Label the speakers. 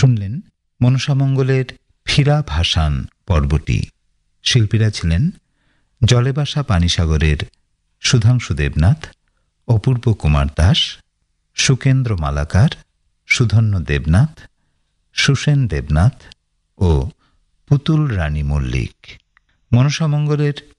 Speaker 1: শুনলেন মনসামঙ্গলের ফিরা ভাসান পর্বটি। শিল্পীরা ছিলেন জলে বাসা পানিসাগরের সুধাংশু দেবনাথ, অপূর্ব কুমার দাস, সুকেন্দ্র মালাকার, সুধন্য দেবনাথ, সুসেন দেবনাথ ও পুতুল রানী মল্লিক। মনসামঙ্গলের